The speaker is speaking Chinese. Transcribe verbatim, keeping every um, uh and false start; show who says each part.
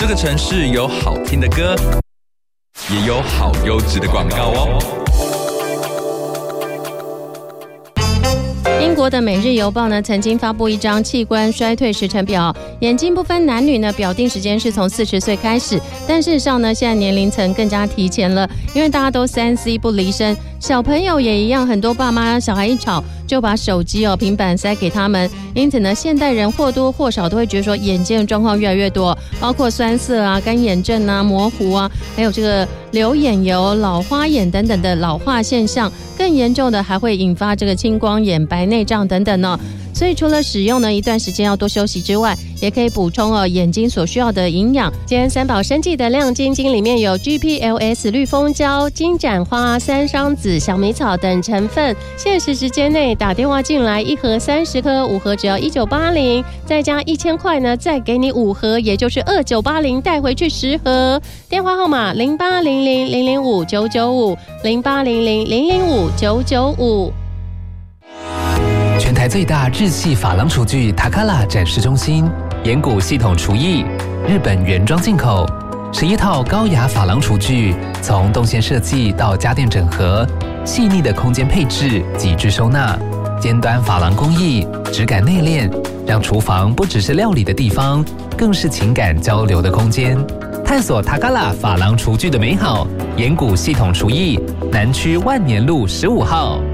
Speaker 1: 这个城市有好听的歌，也有好优质的广告哦。
Speaker 2: 英国的《每日邮报》呢，曾经发布一张器官衰退时程表，眼睛不分男女呢，表定时间是从四十岁开始，但事实上呢，现在年龄层更加提前了，因为大家都三 C 不离身，小朋友也一样，很多爸妈小孩一吵就把手机哦、平板塞给他们，因此呢，现代人或多或少都会觉得说眼睛的状况越来越多，包括酸涩啊、干眼症啊、模糊啊，还有这个流眼油、老花眼等等的老化现象，更严重的还会引发这个青光眼、白内障等等呢。所以除了使用呢一段时间要多休息之外，也可以补充哦眼睛所需要的营养。今天三宝生技的亮晶晶里面有 G P L S 绿蜂胶、金盏花、三商子、小莓草等成分，限时时间内打电话进来，一盒三十颗，五盒只要一九八零，再加一千块呢，再给你五盒，也就是二九八零，带回去十盒。电话号码零八零零零零五九九五零八零零零零五九九五。
Speaker 3: 全台最大日系珐琅厨具塔卡拉展示中心，岩谷系统厨艺，日本原装进口，十一套高雅珐琅厨具，从动线设计到家电整合，细腻的空间配置，极致收纳，尖端珐琅工艺，质感内敛，让厨房不只是料理的地方，更是情感交流的空间。探索塔卡拉珐琅厨具的美好，岩谷系统厨艺，南区万年路十五号。